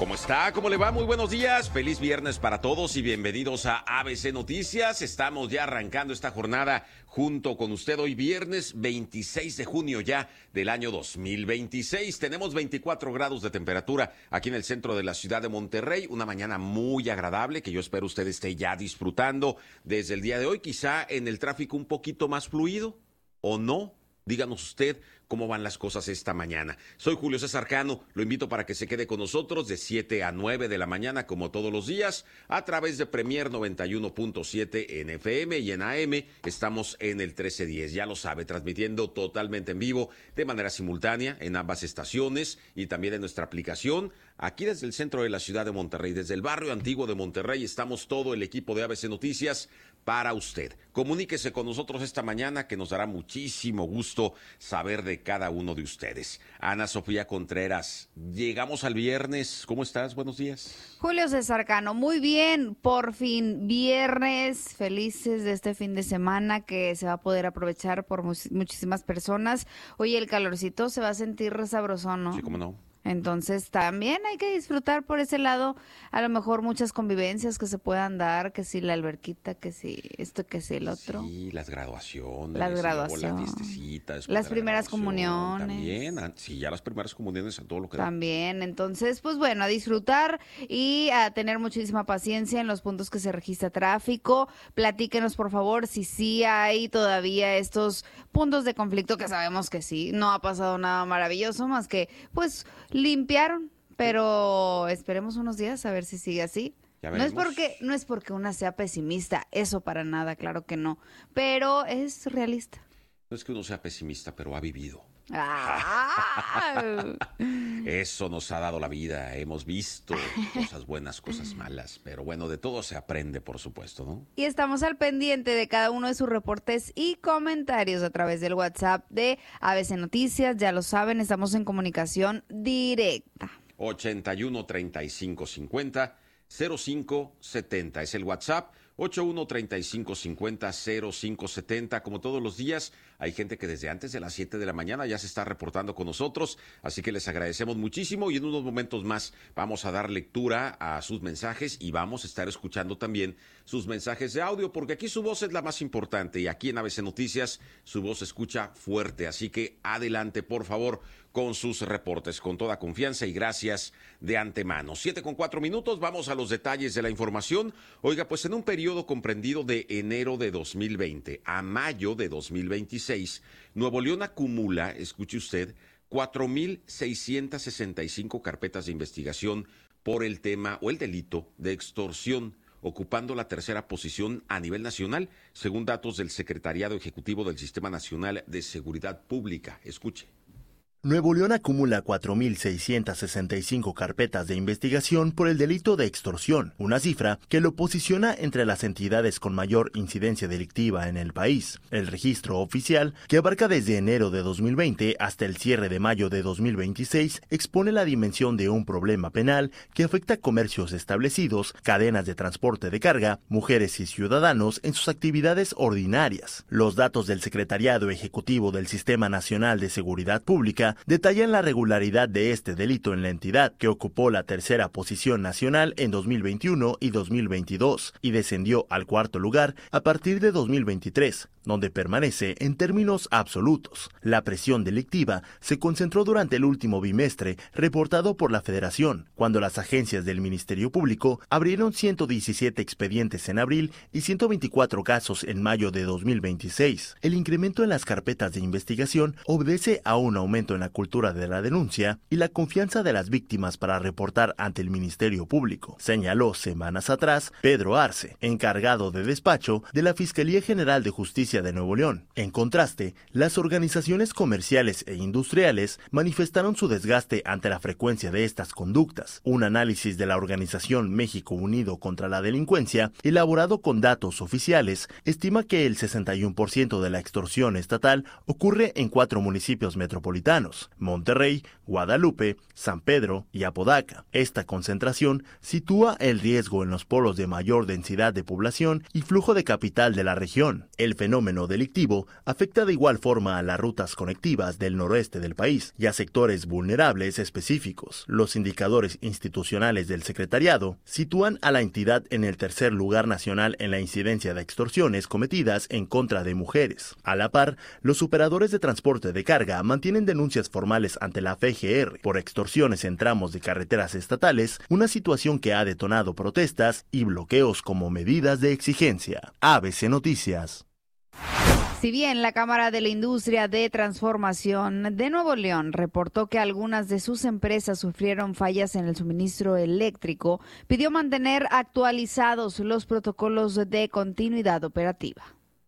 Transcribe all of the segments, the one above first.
¿Cómo está? ¿Cómo le va? Muy buenos días. Feliz viernes para todos y bienvenidos a ABC Noticias. Estamos ya arrancando esta jornada junto con usted hoy viernes 26 de junio ya del año 2026. Tenemos 24 grados de temperatura aquí en el centro de la ciudad de Monterrey. Una mañana muy agradable que yo espero usted esté ya disfrutando desde el día de hoy. Quizá en el tráfico un poquito más fluido o no. Díganos usted cómo van las cosas esta mañana. Soy Julio César Cano, lo invito para que se quede con nosotros de 7 a 9 de la mañana, como todos los días, a través de Premier 91.7 en FM y en AM. Estamos en el 1310, ya lo sabe, transmitiendo totalmente en vivo, de manera simultánea, en ambas estaciones y también en nuestra aplicación. Aquí desde el centro de la ciudad de Monterrey, desde el barrio antiguo de Monterrey, estamos todo el equipo de ABC Noticias para usted. Comuníquese con nosotros esta mañana, que nos dará muchísimo gusto saber de cada uno de ustedes. Ana Sofía Contreras, llegamos al viernes. ¿Cómo estás? Buenos días. Julio César Cano, muy bien, por fin viernes, felices de este fin de semana que se va a poder aprovechar por muchísimas personas. Oye, el calorcito se va a sentir sabrosón, ¿no? Sí, cómo no. Entonces también hay que disfrutar por ese lado, a lo mejor muchas convivencias que se puedan dar, que si la alberquita, que si esto, que si el otro. Sí, las graduaciones. Las graduaciones. Las fiestecitas. Las primeras comuniones. También, sí, ya las primeras comuniones, a todo lo que da. También, entonces, pues bueno, a disfrutar y a tener muchísima paciencia en los puntos que se registra tráfico. Platíquenos, por favor, si sí hay todavía estos puntos de conflicto, que sabemos que sí, no ha pasado nada maravilloso, más que, pues, limpiaron, pero esperemos unos días a ver si sigue así. No es porque una sea pesimista, eso para nada, claro que no, pero es realista. No es que uno sea pesimista, pero ha vivido. ¡Ah! Eso nos ha dado la vida, hemos visto cosas buenas, cosas malas, pero bueno, de todo se aprende, por supuesto, ¿no? Y estamos al pendiente de cada uno de sus reportes y comentarios a través del WhatsApp de ABC Noticias, ya lo saben, estamos en comunicación directa. 81 35 50 05 70 es el WhatsApp. 81 35 50 05 70. Como todos los días, hay gente que desde antes de las 7 de la mañana ya se está reportando con nosotros, así que les agradecemos muchísimo y en unos momentos más vamos a dar lectura a sus mensajes y vamos a estar escuchando también sus mensajes de audio, porque aquí su voz es la más importante y aquí en ABC Noticias su voz se escucha fuerte, así que adelante, por favor, con sus reportes, con toda confianza y gracias de antemano. 7:04, vamos a los detalles de la información. Oiga, pues en un periodo comprendido de enero de 2020 a mayo de 2026, Nuevo León acumula, escuche usted, 4,665 carpetas de investigación por el tema o el delito de extorsión, ocupando la tercera posición a nivel nacional, según datos del Secretariado Ejecutivo del Sistema Nacional de Seguridad Pública. Escuche. Nuevo León acumula 4,665 carpetas de investigación por el delito de extorsión, una cifra que lo posiciona entre las entidades con mayor incidencia delictiva en el país. El registro oficial, que abarca desde enero de 2020 hasta el cierre de mayo de 2026, expone la dimensión de un problema penal que afecta comercios establecidos, cadenas de transporte de carga, mujeres y ciudadanos en sus actividades ordinarias. Los datos del Secretariado Ejecutivo del Sistema Nacional de Seguridad Pública detallan la regularidad de este delito en la entidad, que ocupó la tercera posición nacional en 2021 y 2022 y descendió al cuarto lugar a partir de 2023, donde permanece en términos absolutos. La presión delictiva se concentró durante el último bimestre reportado por la Federación, cuando las agencias del Ministerio Público abrieron 117 expedientes en abril y 124 casos en mayo de 2026. El incremento en las carpetas de investigación obedece a un aumento en la cultura de la denuncia y la confianza de las víctimas para reportar ante el Ministerio Público, señaló semanas atrás Pedro Arce, encargado de despacho de la Fiscalía General de Justicia de Nuevo León. En contraste, las organizaciones comerciales e industriales manifestaron su desgaste ante la frecuencia de estas conductas. Un análisis de la organización México Unido contra la Delincuencia, elaborado con datos oficiales, estima que el 61% de la extorsión estatal ocurre en 4 municipios metropolitanos: Monterrey, Guadalupe, San Pedro y Apodaca. Esta concentración sitúa el riesgo en los polos de mayor densidad de población y flujo de capital de la región. El fenómeno fenómeno delictivo afecta de igual forma a las rutas conectivas del noroeste del país y a sectores vulnerables específicos. Los indicadores institucionales del secretariado sitúan a la entidad en el tercer lugar nacional en la incidencia de extorsiones cometidas en contra de mujeres. A la par, los operadores de transporte de carga mantienen denuncias formales ante la FGR por extorsiones en tramos de carreteras estatales, una situación que ha detonado protestas y bloqueos como medidas de exigencia. ABC Noticias. Si bien la Cámara de la Industria de Transformación de Nuevo León reportó que algunas de sus empresas sufrieron fallas en el suministro eléctrico, pidió mantener actualizados los protocolos de continuidad operativa.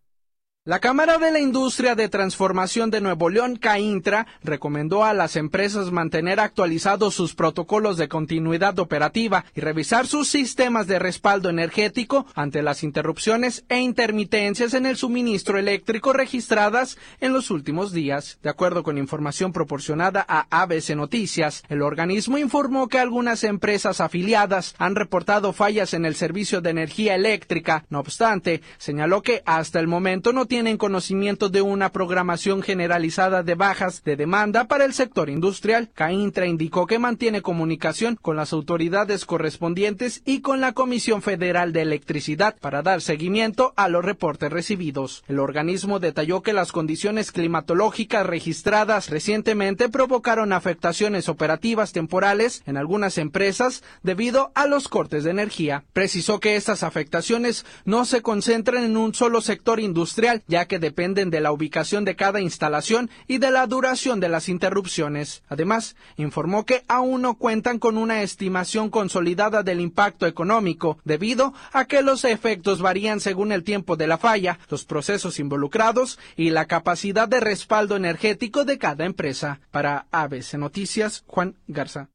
La Cámara de la Industria de Transformación de Nuevo León, CAINTRA, recomendó a las empresas mantener actualizados sus protocolos de continuidad operativa y revisar sus sistemas de respaldo energético ante las interrupciones e intermitencias en el suministro eléctrico registradas en los últimos días. De acuerdo con información proporcionada a ABC Noticias, el organismo informó que algunas empresas afiliadas han reportado fallas en el servicio de energía eléctrica. No obstante, señaló que hasta el momento no tienen conocimiento de una programación generalizada de bajas de demanda para el sector industrial. CAINTRA indicó que mantiene comunicación con las autoridades correspondientes y con la Comisión Federal de Electricidad para dar seguimiento a los reportes recibidos. El organismo detalló que las condiciones climatológicas registradas recientemente provocaron afectaciones operativas temporales en algunas empresas debido a los cortes de energía. Precisó que estas afectaciones no se concentran en un solo sector industrial, ya que dependen de la ubicación de cada instalación y de la duración de las interrupciones. Además, informó que aún no cuentan con una estimación consolidada del impacto económico, debido a que los efectos varían según el tiempo de la falla, los procesos involucrados y la capacidad de respaldo energético de cada empresa. Para ABC Noticias, Juan Garza.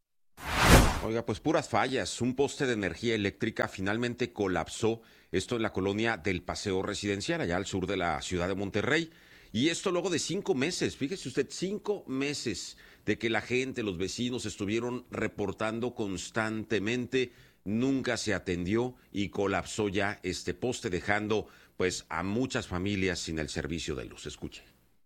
Oiga, pues puras fallas. Un poste de energía eléctrica finalmente colapsó. Esto en la colonia del Paseo Residencial, allá al sur de la ciudad de Monterrey. Y esto luego de 5 meses, fíjese usted, 5 meses de que la gente, los vecinos estuvieron reportando constantemente, nunca se atendió y colapsó ya este poste, dejando pues a muchas familias sin el servicio de luz. Escuche.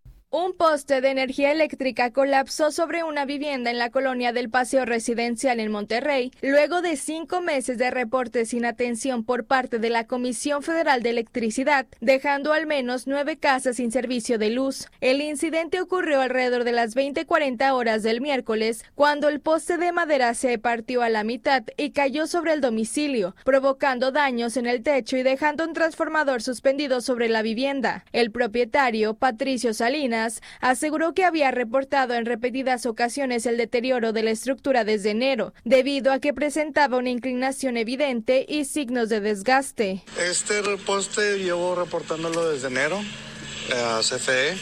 Un poste de energía eléctrica colapsó sobre una vivienda en la colonia del Paseo Residencial en Monterrey, luego de 5 meses de reportes sin atención por parte de la Comisión Federal de Electricidad, dejando al menos 9 casas sin servicio de luz. El incidente ocurrió alrededor de las 20:40 horas del miércoles, cuando el poste de madera se partió a la mitad y cayó sobre el domicilio, provocando daños en el techo y dejando un transformador suspendido sobre la vivienda. El propietario, Patricio Salinas, aseguró que había reportado en repetidas ocasiones el deterioro de la estructura desde enero, debido a que presentaba una inclinación evidente y signos de desgaste. Este poste llevo reportándolo desde enero a CFE,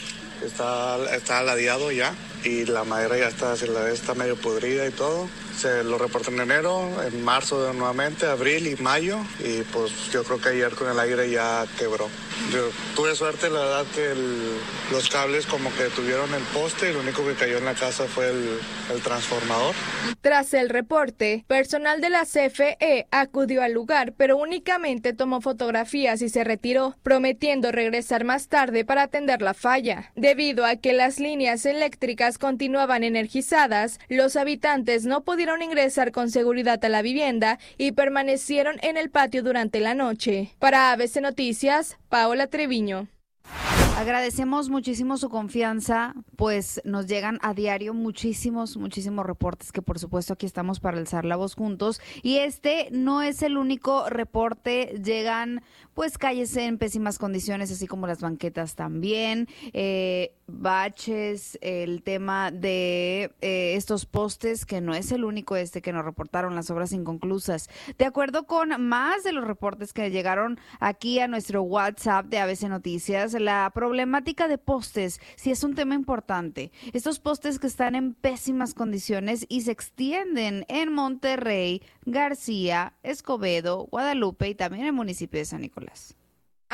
está ladeado ya y la madera ya está medio podrida y todo. Se lo reporté en enero, en marzo nuevamente, abril y mayo, y pues yo creo que ayer con el aire ya quebró. Yo tuve suerte, la verdad, que los cables como que tuvieron el poste y lo único que cayó en la casa fue el transformador. Tras el reporte, personal de la CFE acudió al lugar, pero únicamente tomó fotografías y se retiró, prometiendo regresar más tarde para atender la falla. Debido a que las líneas eléctricas continuaban energizadas, los habitantes no pudieron ingresar con seguridad a la vivienda y permanecieron en el patio durante la noche. Para ABC Noticias, Paola Treviño. Agradecemos muchísimo su confianza, pues nos llegan a diario muchísimos reportes que por supuesto aquí estamos para alzar la voz juntos, y este no es el único reporte. Llegan pues calles en pésimas condiciones, así como las banquetas también, baches, el tema de estos postes, que no es el único que nos reportaron, las obras inconclusas. De acuerdo con más de los reportes que llegaron aquí a nuestro WhatsApp de ABC Noticias, la problemática de postes sí es un tema importante. Estos postes que están en pésimas condiciones y se extienden en Monterrey, García, Escobedo, Guadalupe y también en el municipio de San Nicolás.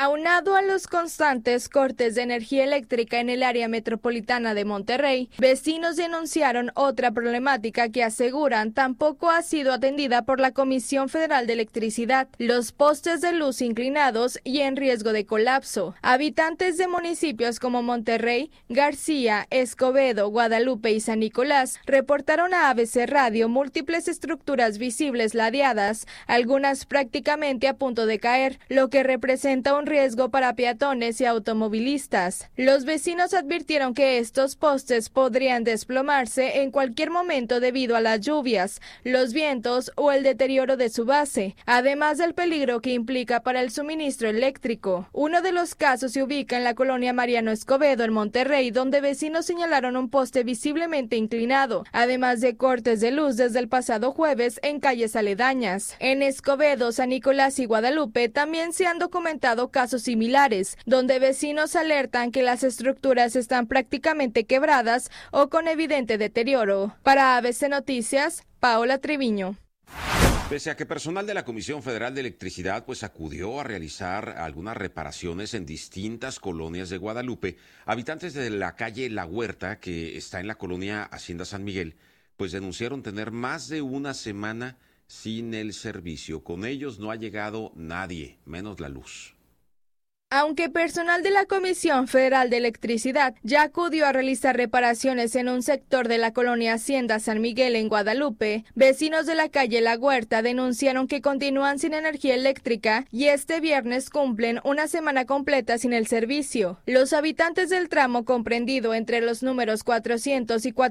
Aunado a los constantes cortes de energía eléctrica en el área metropolitana de Monterrey, vecinos denunciaron otra problemática que aseguran tampoco ha sido atendida por la Comisión Federal de Electricidad: los postes de luz inclinados y en riesgo de colapso. Habitantes de municipios como Monterrey, García, Escobedo, Guadalupe y San Nicolás reportaron a ABC Radio múltiples estructuras visibles ladeadas, algunas prácticamente a punto de caer, lo que representa un riesgo para peatones y automovilistas. Los vecinos advirtieron que estos postes podrían desplomarse en cualquier momento debido a las lluvias, los vientos o el deterioro de su base, además del peligro que implica para el suministro eléctrico. Uno de los casos se ubica en la colonia Mariano Escobedo, en Monterrey, donde vecinos señalaron un poste visiblemente inclinado, además de cortes de luz desde el pasado jueves en calles aledañas. En Escobedo, San Nicolás y Guadalupe también se han documentado casos similares, donde vecinos alertan que las estructuras están prácticamente quebradas o con evidente deterioro. Para ABC Noticias, Paola Treviño. Pese a que personal de la Comisión Federal de Electricidad acudió a realizar algunas reparaciones en distintas colonias de Guadalupe, habitantes de la calle La Huerta, que está en la colonia Hacienda San Miguel, denunciaron tener más de una semana sin el servicio. Con ellos no ha llegado nadie, menos la luz. Aunque personal de la Comisión Federal de Electricidad ya acudió a realizar reparaciones en un sector de la colonia Hacienda San Miguel en Guadalupe, vecinos de la calle La Huerta denunciaron que continúan sin energía eléctrica y este viernes cumplen una semana completa sin el servicio. Los habitantes del tramo comprendido entre los números 400 y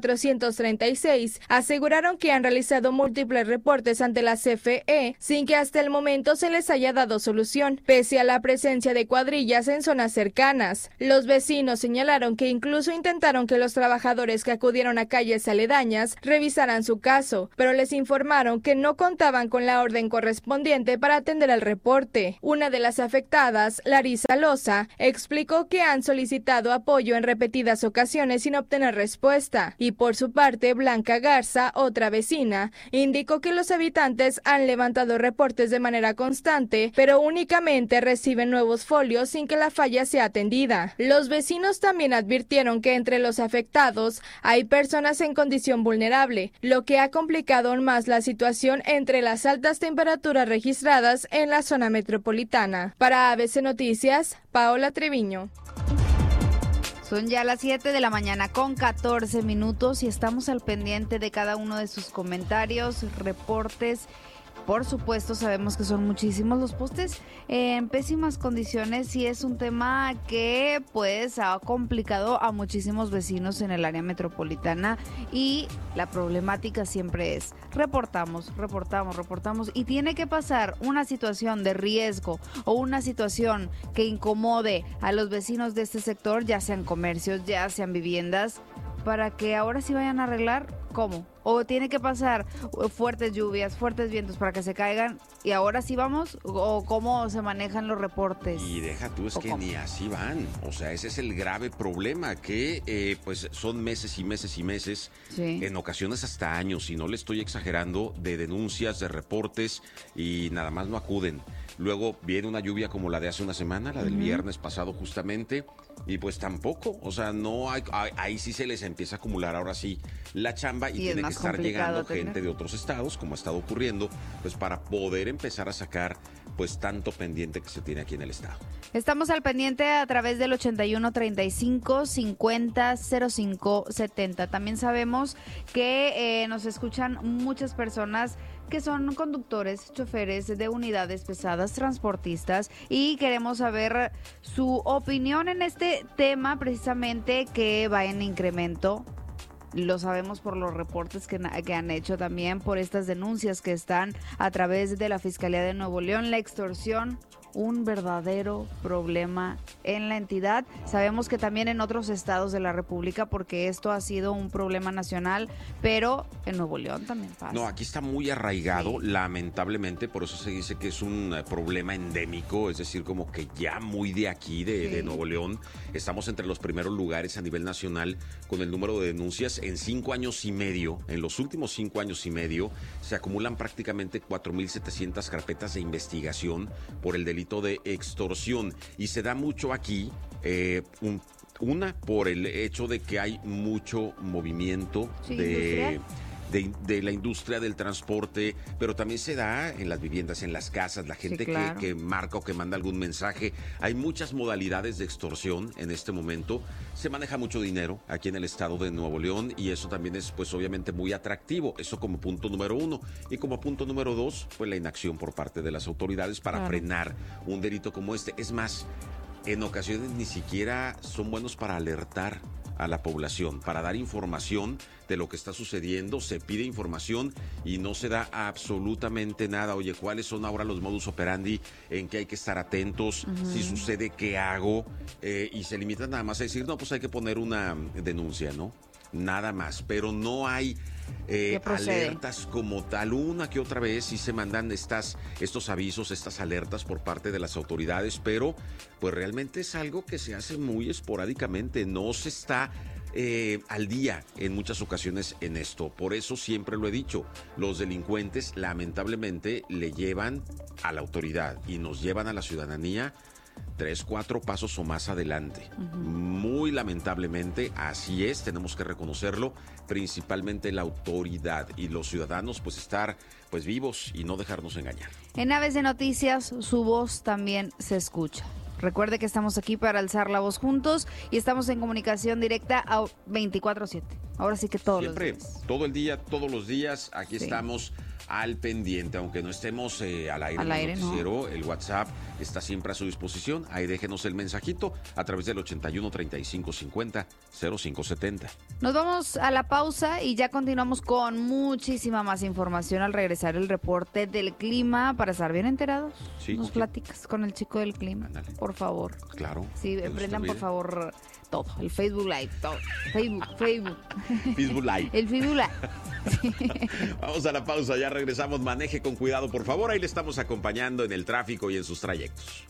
436 aseguraron que han realizado múltiples reportes ante la CFE sin que hasta el momento se les haya dado solución, pese a la presencia de cuadrillas en zonas cercanas. Los vecinos señalaron que incluso intentaron que los trabajadores que acudieron a calles aledañas revisaran su caso, pero les informaron que no contaban con la orden correspondiente para atender el reporte. Una de las afectadas, Larisa Loza, explicó que han solicitado apoyo en repetidas ocasiones sin obtener respuesta, y por su parte Blanca Garza, otra vecina, indicó que los habitantes han levantado reportes de manera constante, pero únicamente reciben nuevos folios sin que la falla sea atendida. Los vecinos también advirtieron que entre los afectados hay personas en condición vulnerable, lo que ha complicado aún más la situación entre las altas temperaturas registradas en la zona metropolitana. Para ABC Noticias, Paola Treviño. Son ya las 7 de la mañana con 14 minutos y estamos al pendiente de cada uno de sus comentarios, reportes. Por supuesto, sabemos que son muchísimos los postes en pésimas condiciones y es un tema que pues ha complicado a muchísimos vecinos en el área metropolitana, y la problemática siempre es reportamos y tiene que pasar una situación de riesgo o una situación que incomode a los vecinos de este sector, ya sean comercios, ya sean viviendas, para que ahora sí vayan a arreglar. ¿Cómo? O tiene que pasar fuertes lluvias, fuertes vientos para que se caigan y ahora sí vamos, o cómo se manejan los reportes. Y deja tú, es que ni así van. O sea, ese es el grave problema, que pues son meses y meses y meses, sí, en ocasiones hasta años, y no le estoy exagerando, de denuncias, de reportes, y nada más no acuden. Luego viene una lluvia como la de hace una semana, la del viernes pasado justamente, y pues tampoco, o sea, no hay, ahí sí se les empieza a acumular ahora sí la chamba, y tiene que estar llegando gente de otros estados, como ha estado ocurriendo, pues para poder empezar a sacar pues tanto pendiente que se tiene aquí en el estado. Estamos al pendiente a través del 81 35 50 05 70. También sabemos que nos escuchan muchas personas que son conductores, choferes de unidades pesadas, transportistas, y queremos saber su opinión en este tema precisamente que va en incremento. Lo sabemos por los reportes que han hecho, también por estas denuncias que están a través de la Fiscalía de Nuevo León. La extorsión, un verdadero problema en la entidad. Sabemos que también en otros estados de la República, porque esto ha sido un problema nacional, pero en Nuevo León también pasa. No, aquí está muy arraigado, sí, lamentablemente, por eso se dice que es un problema endémico, es decir, como que ya muy de aquí, de Nuevo León. Estamos entre los primeros lugares a nivel nacional con el número de denuncias. En 5 años y medio, en los últimos 5 años y medio, se acumulan prácticamente 4,700 carpetas de investigación por el delito delito de extorsión. Y se da mucho aquí, una, por el hecho de que hay mucho movimiento de la industria del transporte, pero también se da en las viviendas, en las casas, la gente que marca o que manda algún mensaje. Hay muchas modalidades de extorsión en este momento. Se maneja mucho dinero aquí en el estado de Nuevo León y eso también es, pues, obviamente muy atractivo. Eso como punto número 1. Y como punto número 2, pues la inacción por parte de las autoridades para frenar un delito como este. Es más, en ocasiones ni siquiera son buenos para alertar a la población, para dar información de lo que está sucediendo. Se pide información y no se da absolutamente nada. Oye, ¿cuáles son ahora los modus operandi? ¿En qué hay que estar atentos? Si sucede, ¿qué hago? Y se limitan nada más a decir, no, pues hay que poner una denuncia, ¿no? Nada más, pero no hay alertas como tal. Una que otra vez sí se mandan estos avisos, estas alertas por parte de las autoridades, pero pues realmente es algo que se hace muy esporádicamente, no se está al día en muchas ocasiones en esto. Por eso siempre lo he dicho, los delincuentes lamentablemente le llevan a la autoridad y nos llevan a la ciudadanía 3, 4 pasos o más adelante. Muy lamentablemente, así es, tenemos que reconocerlo, principalmente la autoridad y los ciudadanos, pues estar pues vivos y no dejarnos engañar. En ABC Noticias, su voz también se escucha. Recuerde que estamos aquí para alzar la voz juntos y estamos en comunicación directa a 24/7. Ahora sí que todos los días. Siempre, todo el día, todos los días, aquí estamos al pendiente, aunque no estemos al aire en el noticiero, el WhatsApp está siempre a su disposición. Ahí déjenos el mensajito a través del 81 35 50 05 70. Nos vamos a la pausa y ya continuamos con muchísima más información al regresar el reporte del clima para estar bien enterados. Sí, nos platicas con el chico del clima, por favor. Claro. Sí, prendan por favor todo, el Facebook Live, todo. Facebook. Facebook Live. El Facebook Live. Vamos a la pausa, ya regresamos. Maneje con cuidado, por favor. Ahí le estamos acompañando en el tráfico y en sus trayectos.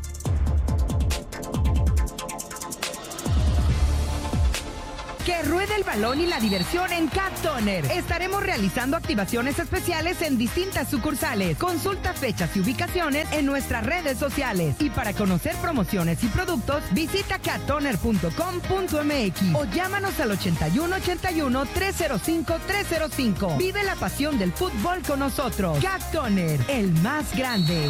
Que ruede el balón y la diversión en Cat Toner. Estaremos realizando activaciones especiales en distintas sucursales. Consulta fechas y ubicaciones en nuestras redes sociales. Y para conocer promociones y productos, visita cattoner.com.mx o llámanos al 8181-305-305. Vive la pasión del fútbol con nosotros. Cat Toner, el más grande.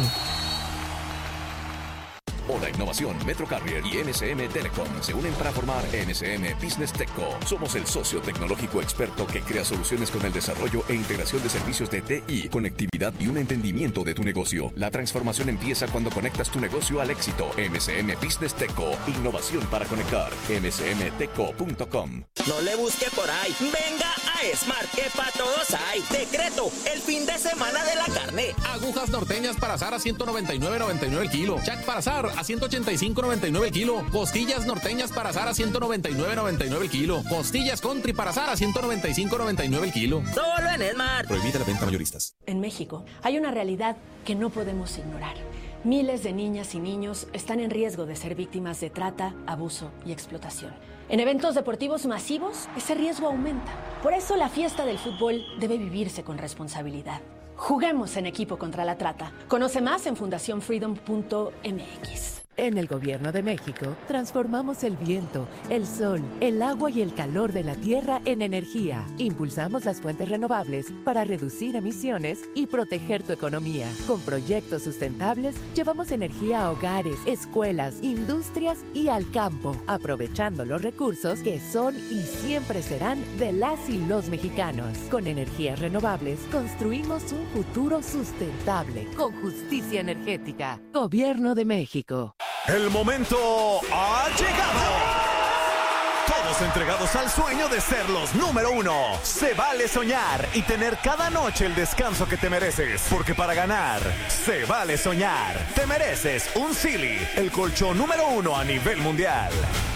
Hola Innovación, Metro Carrier y NSM Telecom se unen para formar NSM Business TechCo. Somos el socio tecnológico experto que crea soluciones con el desarrollo e integración de servicios de TI, conectividad y un entendimiento de tu negocio. La transformación empieza cuando conectas tu negocio al éxito. NSM Business TechCo, innovación para conectar. nsmtechco.com. No le busque por ahí. Venga a Smart, que para todos hay. Decreto, el fin de semana de la carne. Agujas norteñas para asar a $199.99 el kilo. Chac para asar a $185.99 el kilo. Costillas norteñas para asar a $199.99 el kilo. Costillas country para asar a $195.99 el kilo. Solo en Smart. Prohibida la venta mayoristas. En México hay una realidad que no podemos ignorar. Miles de niñas y niños están en riesgo de ser víctimas de trata, abuso y explotación. En eventos deportivos masivos, ese riesgo aumenta. Por eso la fiesta del fútbol debe vivirse con responsabilidad. Juguemos en equipo contra la trata. Conoce más en fundacionfreedom.mx. En el Gobierno de México, transformamos el viento, el sol, el agua y el calor de la tierra en energía. Impulsamos las fuentes renovables para reducir emisiones y proteger tu economía. Con proyectos sustentables, llevamos energía a hogares, escuelas, industrias y al campo, aprovechando los recursos que son y siempre serán de las y los mexicanos. Con energías renovables, construimos un futuro sustentable, con justicia energética. Gobierno de México. El momento ha llegado. Todos entregados al sueño de ser los número uno. Se vale soñar y tener cada noche el descanso que te mereces. Porque para ganar, se vale soñar. Te mereces un Sealy, el colchón número uno a nivel mundial.